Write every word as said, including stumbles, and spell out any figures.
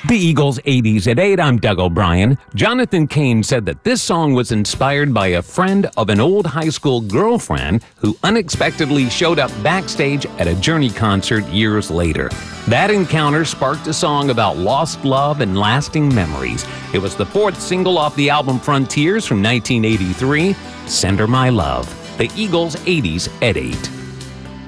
The Eagles eighties at eight, I'm Doug O'Brien. Jonathan Cain said that this song was inspired by a friend of an old high school girlfriend who unexpectedly showed up backstage at a Journey concert years later. That encounter sparked a song about lost love and lasting memories. It was the fourth single off the album Frontiers from nineteen eighty-three, Send Her My Love. The Eagles eighties at eight.